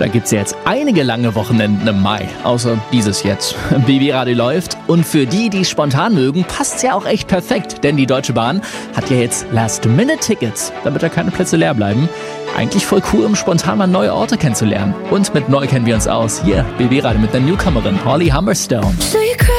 Da gibt's ja jetzt einige lange Wochenenden im Mai, außer dieses jetzt. BB Radio läuft und für die spontan mögen, passt's ja auch echt perfekt, denn die Deutsche Bahn hat ja jetzt Last-Minute-Tickets, damit da keine Plätze leer bleiben. Eigentlich voll cool, um spontan mal neue Orte kennenzulernen. Und mit neu kennen wir uns aus. Hier, BB Radio mit der Newcomerin Holly Humberstone.